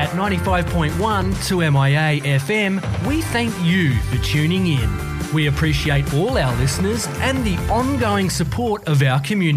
at 95.1 2MIA FM, we thank you for tuning in. We appreciate all our listeners and the ongoing support of our community.